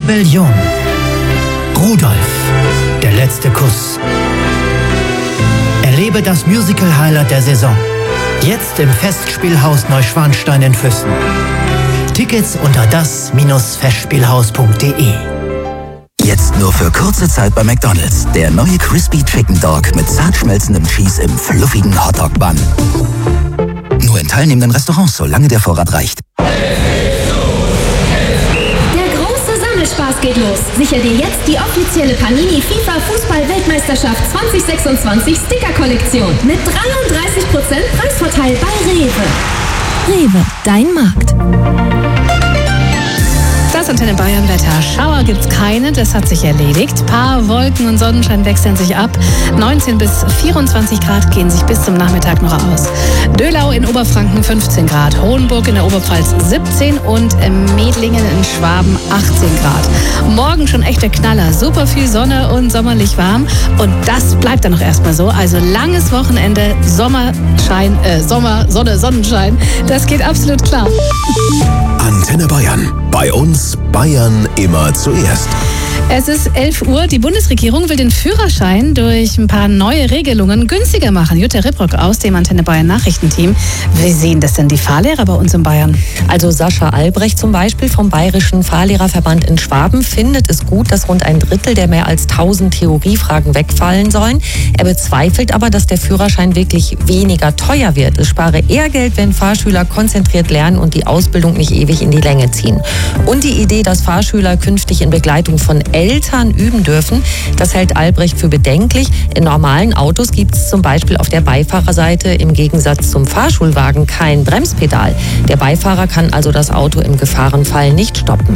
Rebellion. Rudolf, der letzte Kuss. Erlebe das Musical-Highlight der Saison. Jetzt im Festspielhaus Neuschwanstein in Füssen. Tickets unter das-festspielhaus.de. Jetzt nur für kurze Zeit bei McDonald's. Der neue Crispy Chicken Dog mit zart schmelzendem Cheese im fluffigen Hotdog-Bun. Nur in teilnehmenden Restaurants, solange der Vorrat reicht. Der große Sammelspaß geht los. Sicher dir jetzt die offizielle Panini FIFA Fußball-Weltmeisterschaft 2026 Sticker-Kollektion mit 33% Preisvorteil bei Rewe. Rewe, dein Markt. Das Antenne Bayern Wetter. Schauer gibt's keine, das hat sich erledigt. Paar Wolken und Sonnenschein wechseln sich ab. 19 bis 24 Grad gehen sich bis zum Nachmittag noch aus. Döhlau in Oberfranken 15 Grad, Hohenburg in der Oberpfalz 17 und Medlingen in Schwaben 18 Grad. Morgen schon echter Knaller, super viel Sonne und sommerlich warm. Und das bleibt dann noch erstmal so. Also langes Wochenende, Sommerschein, Sonne, Sonnenschein. Das geht absolut klar. Antenne Bayern. Bei uns Bayern immer zuerst. Es ist 11 Uhr. Die Bundesregierung will den Führerschein durch ein paar neue Regelungen günstiger machen. Jutta Ribrock aus dem Antenne Bayern Nachrichtenteam. Wie sehen das denn die Fahrlehrer bei uns in Bayern? Also Sascha Albrecht zum Beispiel vom Bayerischen Fahrlehrerverband in Schwaben findet es gut, dass rund ein Drittel der mehr als 1000 Theoriefragen wegfallen sollen. Er bezweifelt aber, dass der Führerschein wirklich weniger teuer wird. Es spare eher Geld, wenn Fahrschüler konzentriert lernen und die Ausbildung nicht ewig in die Länge ziehen. Und die Idee, dass Fahrschüler künftig in Begleitung von Eltern üben dürfen, das hält Albrecht für bedenklich. In normalen Autos gibt es zum Beispiel auf der Beifahrerseite im Gegensatz zum Fahrschulwagen kein Bremspedal. Der Beifahrer kann also das Auto im Gefahrenfall nicht stoppen.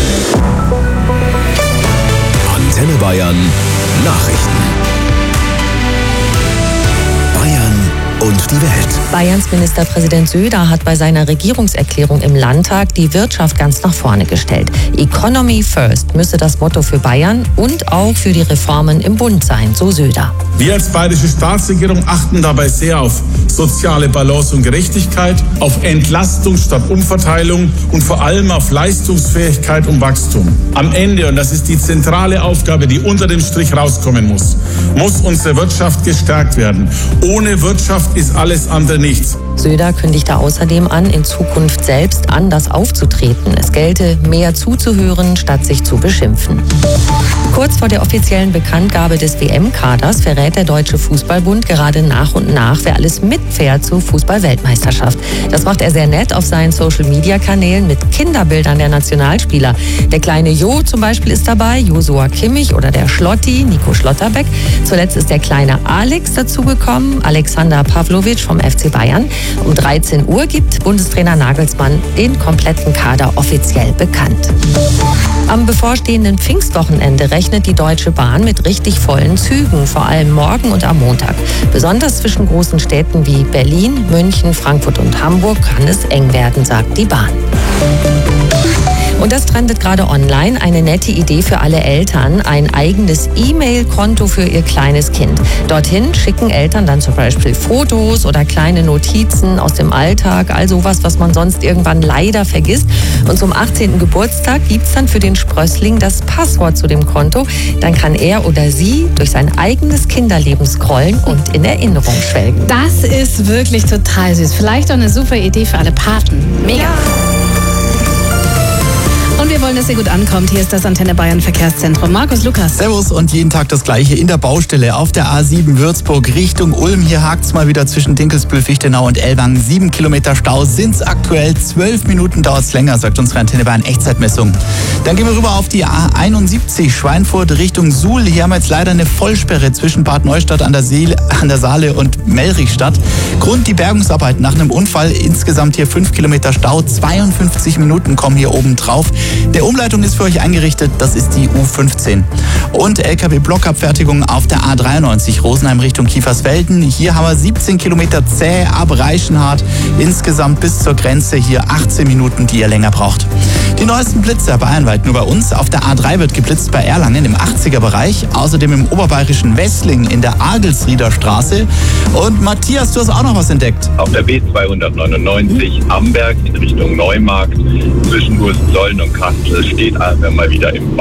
Antenne Bayern Nachrichten. Bayern und die Welt. Bayerns Ministerpräsident Söder hat bei seiner Regierungserklärung im Landtag die Wirtschaft ganz nach vorne gestellt. Economy First müsse das Motto für Bayern und auch für die Reformen im Bund sein, so Söder. Wir als bayerische Staatsregierung achten dabei sehr auf soziale Balance und Gerechtigkeit, auf Entlastung statt Umverteilung und vor allem auf Leistungsfähigkeit und Wachstum. Am Ende, und das ist die zentrale Aufgabe, die unter dem Strich rauskommen muss unsere Wirtschaft gestärkt werden. Ohne Wirtschaft ist alles andere nichts. Söder kündigte außerdem an, in Zukunft selbst anders aufzutreten. Es gelte, mehr zuzuhören, statt sich zu beschimpfen. Kurz vor der offiziellen Bekanntgabe des WM-Kaders verrät der Deutsche Fußballbund gerade nach und nach, wer alles mitfährt zur Fußball-Weltmeisterschaft. Das macht er sehr nett auf seinen Social-Media-Kanälen mit Kinderbildern der Nationalspieler. Der kleine Jo zum Beispiel ist dabei, Josua Kimmich oder der Schlotti, Nico Schlotterbeck. Zuletzt ist der kleine Alex dazugekommen, Alexander Pavlovic vom FC Bayern. Um 13 Uhr gibt Bundestrainer Nagelsmann den kompletten Kader offiziell bekannt. Am bevorstehenden Pfingstwochenende rechnet die Deutsche Bahn mit richtig vollen Zügen, vor allem morgen und am Montag. Besonders zwischen großen Städten wie Berlin, München, Frankfurt und Hamburg kann es eng werden, sagt die Bahn. Und das trendet gerade online. Eine nette Idee für alle Eltern. Ein eigenes E-Mail-Konto für ihr kleines Kind. Dorthin schicken Eltern dann zum Beispiel Fotos oder kleine Notizen aus dem Alltag. All sowas, was man sonst irgendwann leider vergisst. Und zum 18. Geburtstag gibt es dann für den Sprössling das Passwort zu dem Konto. Dann kann er oder sie durch sein eigenes Kinderleben scrollen und in Erinnerung schwelgen. Das ist wirklich total süß. Vielleicht auch eine super Idee für alle Paten. Mega. Ja. Und wir wollen, dass ihr gut ankommt. Hier ist das Antenne Bayern Verkehrszentrum. Markus Lukas. Servus und jeden Tag das Gleiche in der Baustelle auf der A7 Würzburg Richtung Ulm. Hier hakt's mal wieder zwischen Dinkelsbühl, Fichtenau und Ellwangen. 7 Kilometer Stau sind's aktuell. 12 Minuten dauert's länger, sagt unsere Antenne Bayern Echtzeitmessung. Dann gehen wir rüber auf die A71 Schweinfurt Richtung Suhl. Hier haben wir jetzt leider eine Vollsperre zwischen Bad Neustadt an der Saale und Melrichstadt. Grund die Bergungsarbeiten nach einem Unfall. Insgesamt hier 5 Kilometer Stau. 52 Minuten kommen hier oben drauf. Der Umleitung ist für euch eingerichtet, das ist die U15. Und LKW-Blockabfertigung auf der A93 Rosenheim Richtung Kiefersfelden. Hier haben wir 17 Kilometer zäh ab Reichenhard. Insgesamt bis zur Grenze hier 18 Minuten, die ihr länger braucht. Die neuesten Blitzer bayernweit nur bei uns. Auf der A3 wird geblitzt bei Erlangen im 80er-Bereich. Außerdem im oberbayerischen Wessling in der Agelsrieder Straße. Und Matthias, du hast auch noch was entdeckt. Auf der B299 Amberg in Richtung Neumarkt zwischen Gursensollen und Kastel steht mal wieder im